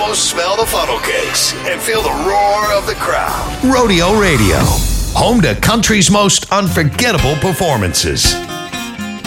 Now smell the funnel cakes and feel the roar of the crowd. Rodeo Radio, home to country's most unforgettable performances.